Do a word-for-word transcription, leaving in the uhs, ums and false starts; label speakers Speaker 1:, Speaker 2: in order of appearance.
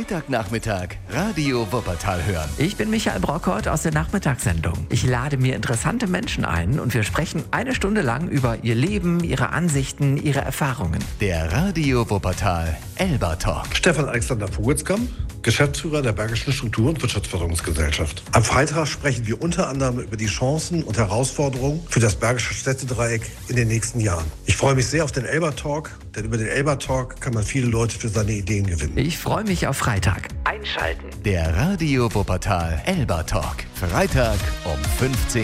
Speaker 1: Freitagnachmittag Radio Wuppertal hören.
Speaker 2: Ich bin Michael Brockert aus der Nachmittagssendung. Ich lade mir interessante Menschen ein und wir sprechen eine Stunde lang über ihr Leben, ihre Ansichten, ihre Erfahrungen.
Speaker 1: Der Radio Wuppertal Elba Talk.
Speaker 3: Stefan Alexander Vogelskamp, Geschäftsführer der Bergischen Struktur- und Wirtschaftsförderungsgesellschaft. Am Freitag sprechen wir unter anderem über die Chancen und Herausforderungen für das Bergische Städtedreieck in den nächsten Jahren. Ich freue mich sehr auf den Elba Talk, denn über den Elba Talk kann man viele Leute für seine Ideen gewinnen.
Speaker 2: Ich freue mich auf Freitag. Einschalten.
Speaker 1: Der Radio Wuppertal Elba Talk. Freitag um fünfzehn